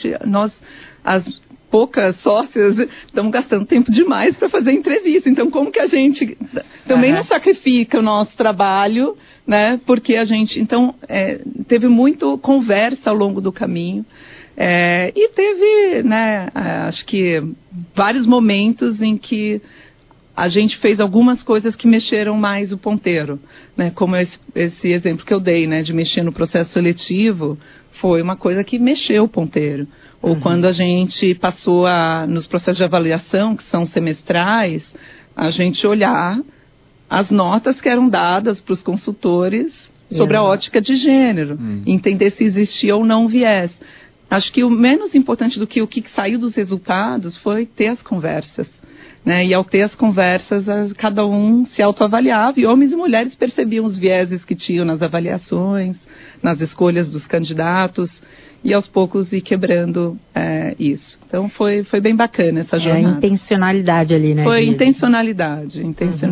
nós, as poucas sócias, estamos gastando tempo demais para fazer entrevista. Então, como que a gente também não sacrifica o nosso trabalho, né? Porque a gente, então, teve muito conversa ao longo do caminho. E teve, né, acho que vários momentos em que a gente fez algumas coisas que mexeram mais o ponteiro, né, como esse exemplo que eu dei, né, de mexer no processo seletivo, foi uma coisa que mexeu o ponteiro. Ou quando a gente passou nos processos de avaliação, que são semestrais, a gente olhar as notas que eram dadas para os consultores sobre a ótica de gênero, entender se existia ou não viés. Acho que o menos importante do que o que saiu dos resultados foi ter as conversas, né? E ao ter as conversas, cada um se autoavaliava, e homens e mulheres percebiam os vieses que tinham nas avaliações, nas escolhas dos candidatos, e aos poucos ir quebrando isso. Então foi bem bacana essa jornada. A intencionalidade ali, né? Foi intencionalidade.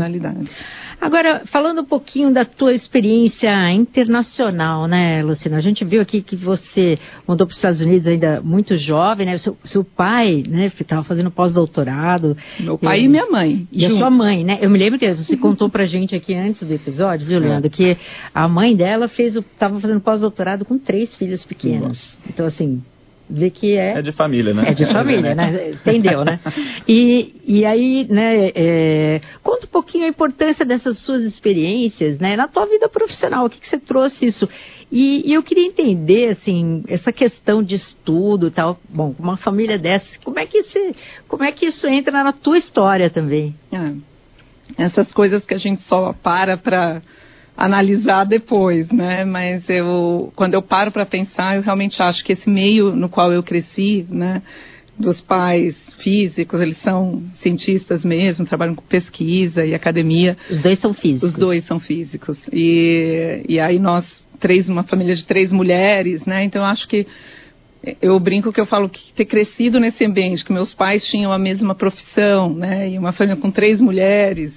Agora, falando um pouquinho da tua experiência internacional, né, Luciana? A gente viu aqui que você mudou para os Estados Unidos ainda muito jovem, né? Seu pai, né, estava fazendo pós-doutorado. Meu pai e minha mãe. E a sua mãe, né? Eu me lembro que você contou pra gente aqui antes do episódio, viu, Leandro? Que a mãe dela estava fazendo pós-doutorado com 3 filhas pequenas. Nossa. Então, assim, vê que é de família, né? É de família, né? Entendeu, né? E aí, né, conta um pouquinho a importância dessas suas experiências, né, na tua vida profissional, o que você trouxe isso? E eu queria entender, assim, essa questão de estudo e tal, bom, uma família dessa, como é que isso entra na tua história também? Essas coisas que a gente só para analisar depois, né? Mas quando eu paro para pensar, eu realmente acho que esse meio no qual eu cresci, né, dos pais físicos, eles são cientistas mesmo, trabalham com pesquisa e academia. Os dois são físicos. Os dois são físicos. E aí nós, uma família de 3 mulheres, né? Então eu acho que eu brinco que eu falo que ter crescido nesse ambiente, que meus pais tinham a mesma profissão, né? E uma família com 3 mulheres.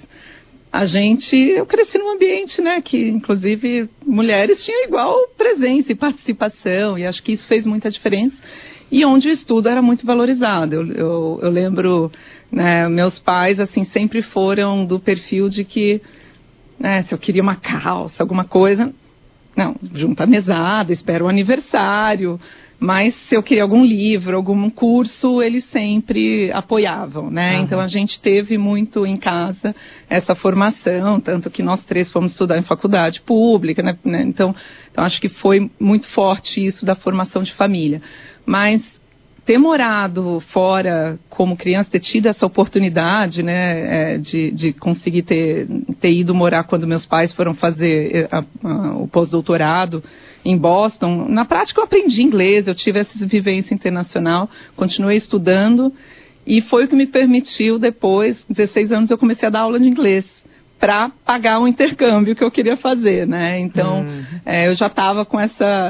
Eu cresci num ambiente, né, que inclusive mulheres tinham igual presença e participação, e acho que isso fez muita diferença, e onde o estudo era muito valorizado. Eu lembro, né, meus pais, assim, sempre foram do perfil de que, né, se eu queria uma calça, alguma coisa, não, junta a mesada, espera o aniversário, mas se eu queria algum livro, algum curso, eles sempre apoiavam, né? Então a gente teve muito em casa essa formação, tanto que nós 3 fomos estudar em faculdade pública, né? Então acho que foi muito forte isso da formação de família. Mas ter morado fora como criança, ter tido essa oportunidade, né, de conseguir ter ido morar quando meus pais foram fazer o pós-doutorado em Boston. Na prática eu aprendi inglês, eu tive essa vivência internacional, continuei estudando, e foi o que me permitiu depois, 16 anos, eu comecei a dar aula de inglês para pagar o intercâmbio que eu queria fazer, né? Então, eu já estava com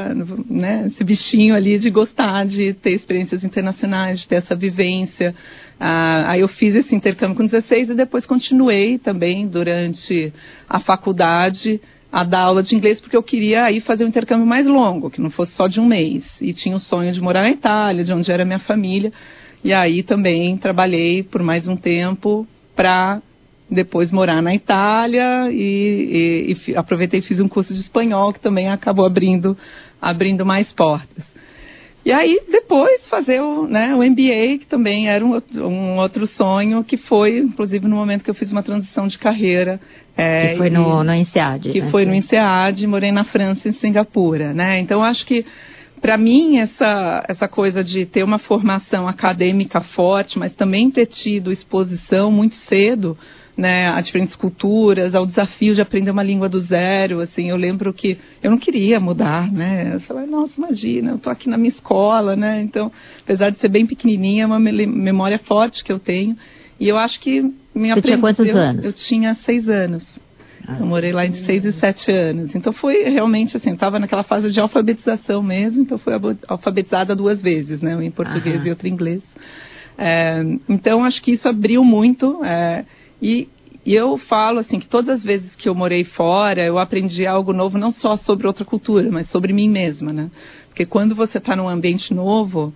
esse bichinho ali de gostar de ter experiências internacionais, de ter essa vivência. Aí eu fiz esse intercâmbio com 16 e depois continuei também durante a faculdade a dar aula de inglês, porque eu queria aí fazer um intercâmbio mais longo, que não fosse só de um mês. E tinha o sonho de morar na Itália, de onde era a minha família. E aí também trabalhei por mais um tempo para depois morar na Itália e aproveitei e fiz um curso de espanhol, que também acabou abrindo mais portas. E aí, depois, fazer o MBA, que também era um outro sonho, que foi, inclusive, no momento que eu fiz uma transição de carreira. Que foi no INSEAD. Que foi no INSEAD, morei na França e em Singapura, né? Então, acho que, para mim, essa coisa de ter uma formação acadêmica forte, mas também ter tido exposição muito cedo, né, a diferentes culturas, ao desafio de aprender uma língua do zero, assim, eu lembro que eu não queria mudar, né, eu falei, nossa, imagina, eu tô aqui na minha escola, né, então, apesar de ser bem pequenininha, é uma memória forte que eu tenho, e eu acho que Você tinha quantos anos? Eu tinha 6 anos, eu morei lá de 6 e 7 anos, então foi realmente assim, eu estava naquela fase de alfabetização mesmo, então fui alfabetizada 2 vezes, né, um em português e outro em inglês, então acho que isso abriu muito, e eu falo assim que todas as vezes que eu morei fora, eu aprendi algo novo, não só sobre outra cultura, mas sobre mim mesma, né? Porque quando você está num ambiente novo,